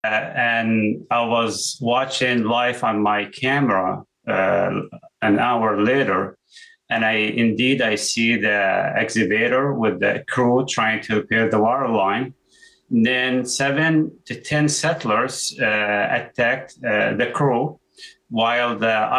and I was watching live on my camera an hour later, and I see the excavator with the crew trying to repair the water line. Then 7 to 10 settlers attacked the crew, while the